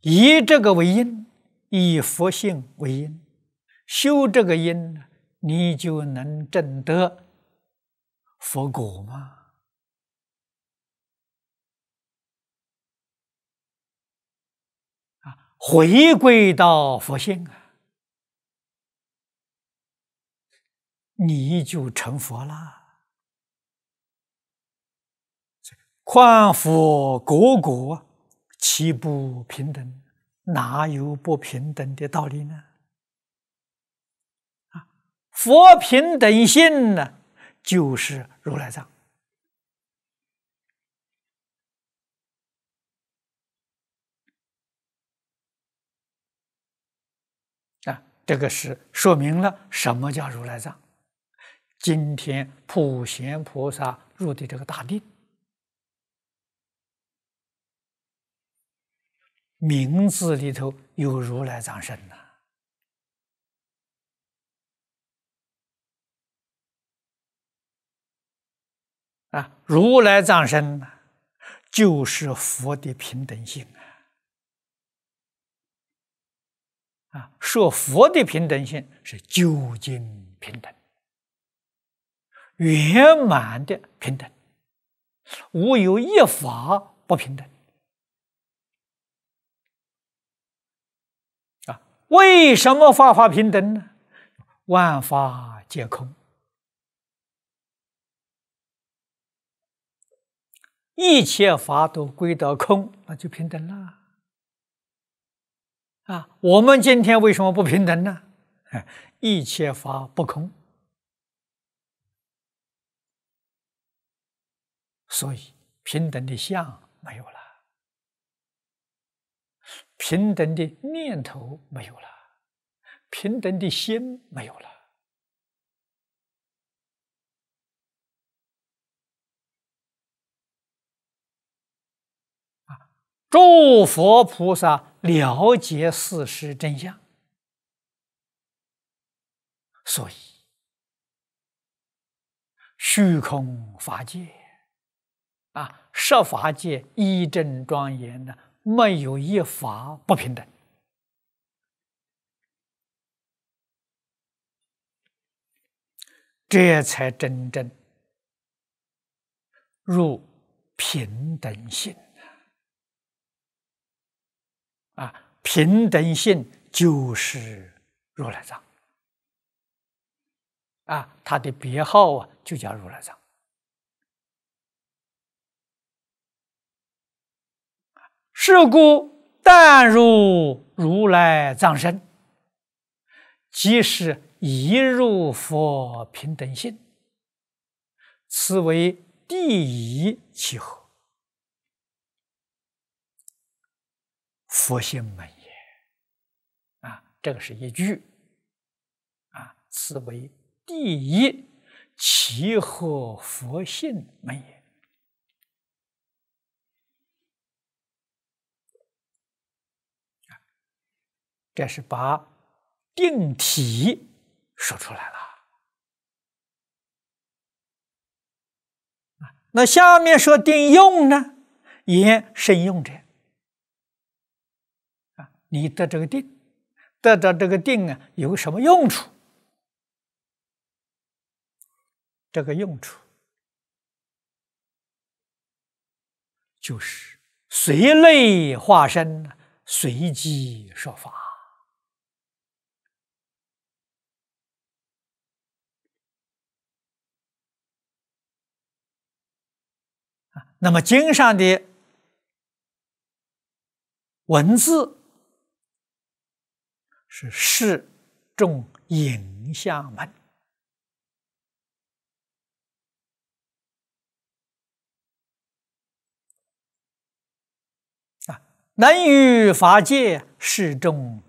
以这个为因，以佛性为因，修这个因，你就能证得佛果吗？回归到佛性啊，你就成佛了。况佛果果，其不平等？哪有不平等的道理呢？佛平等性呢，就是如来藏。这个是说明了什么叫如来藏。今天普贤菩萨入的这个大定，名字里头有如来藏身呐。如来藏身就是佛的平等性说佛的平等性是究竟平等，圆满的平等，无有一法不平等。为什么法法平等呢？万法皆空，一切法都归到空，那就平等了。我们今天为什么不平等呢？一切法不空，所以平等的相没有了，平等的念头没有了，平等的心没有了。诸佛菩萨了解事实真相，所以虚空法界十法界一真庄严的，没有一法不平等。这才真正入平等性平等性就是如来藏它的别号就叫如来藏。是故但入如来藏身，即是一入佛平等性，此为第一契合。佛性门也这个是一句此为第一契合佛性门也。这是把定体说出来了。那下面说定用呢，言甚用者你得这个定，得到这个定有什么用处？这个用处就是随类化身，随机说法。那么经上的文字是示众影像门能于法界示众